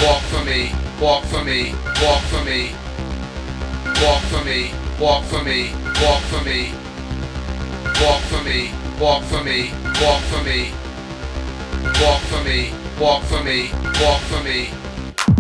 walk for me, walk for me, walk for me, walk for me, walk for me, walk for me, walk for me, walk for me, walk for me, walk for me, walk for me, walk for me.